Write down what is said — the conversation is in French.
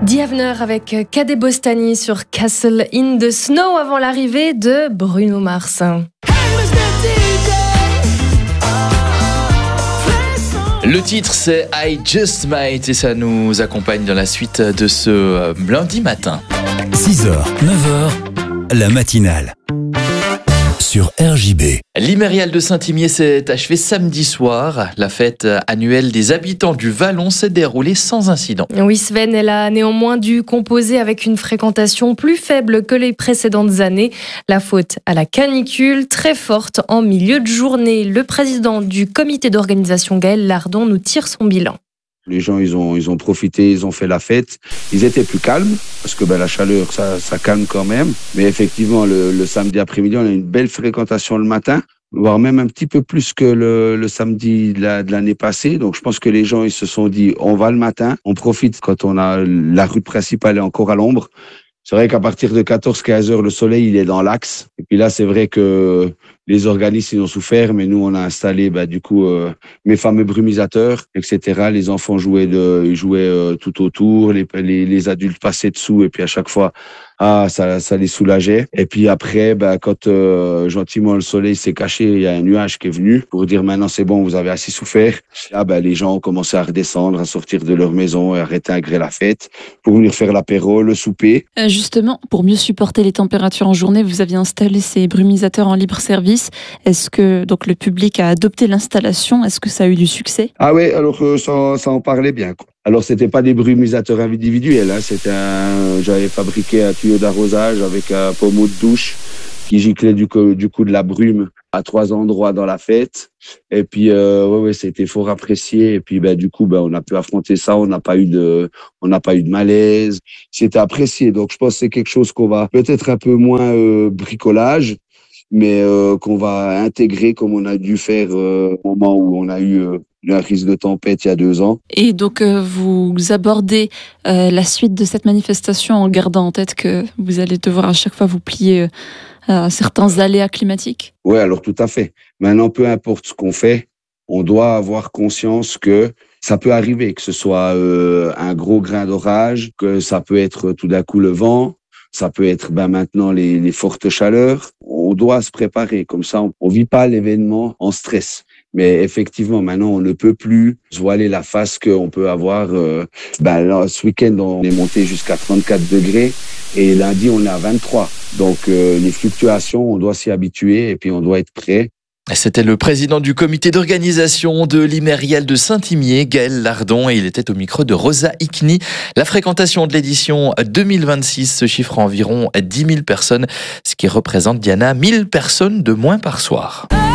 Diavner avec Cadet Bostani sur Castle in the Snow avant l'arrivée de Bruno Mars. Le titre c'est I Just Might et ça nous accompagne dans la suite de ce lundi matin. 6h, 9h, la matinale sur RJB. L'Imérial de Saint-Imier s'est achevée samedi soir. La fête annuelle des habitants du Vallon s'est déroulée sans incident. Oui, Sven, elle a néanmoins dû composer avec une fréquentation plus faible que les précédentes années. La faute à la canicule très forte en milieu de journée. Le président du comité d'organisation, Gaël Lardon, nous tire son bilan. Les gens, ils ont profité, ils ont fait la fête. Ils étaient plus calmes, parce que la chaleur, ça calme quand même. Mais effectivement, le samedi après-midi, on a une belle fréquentation le matin, voire même un petit peu plus que le samedi de l'année passée. Donc, je pense que les gens, ils se sont dit, on va le matin, on profite quand la rue principale est encore à l'ombre. C'est vrai qu'à partir de 14-15 heures, le soleil, il est dans l'axe. Et puis là, c'est vrai que les organismes, ils ont souffert, mais nous, on a installé, mes fameux brumisateurs, etc. Les enfants jouaient tout autour, les adultes passaient dessous, et puis à chaque fois, ça les soulageait. Et puis après, quand gentiment le soleil s'est caché, il y a un nuage qui est venu pour dire maintenant c'est bon, vous avez assez souffert. Là, les gens ont commencé à redescendre, à sortir de leur maison et à réintégrer la fête pour venir faire l'apéro, le souper. Justement, pour mieux supporter les températures en journée, vous aviez installé ces brumisateurs en libre service. Est-ce que donc le public a adopté l'installation? Est-ce que ça a eu du succès? Ah oui, alors ça en parlait bien, quoi. Alors c'était pas des brumisateurs individuels, j'avais fabriqué un tuyau d'arrosage avec un pommeau de douche qui giclait du coup de la brume à 3 endroits dans la fête. Et puis c'était fort apprécié. Et puis on a pu affronter ça. On n'a pas eu de malaise. C'était apprécié. Donc je pense que c'est quelque chose qu'on va peut-être un peu moins bricolage, mais qu'on va intégrer comme on a dû faire au moment où on a eu un risque de tempête il y a 2 ans. Et donc vous abordez la suite de cette manifestation en gardant en tête que vous allez devoir à chaque fois vous plier à certains aléas climatiques? Oui, alors tout à fait. Maintenant, peu importe ce qu'on fait, on doit avoir conscience que ça peut arriver, que ce soit un gros grain d'orage, que ça peut être tout d'un coup le vent, ça peut être maintenant les fortes chaleurs. On doit se préparer, comme ça on vit pas l'événement en stress. Mais effectivement, maintenant, on ne peut plus se voiler la face qu'on peut avoir. Là, ce week-end, on est monté jusqu'à 34 degrés et lundi, on est à 23. Donc, les fluctuations, on doit s'y habituer et puis on doit être prêt. C'était le président du comité d'organisation de l'Imérial de Saint-Imier, Gaël Lardon, et il était au micro de Rosa Ikni. La fréquentation de l'édition 2026 se chiffre à environ 10 000 personnes, ce qui représente, Diana, 1 000 personnes de moins par soir.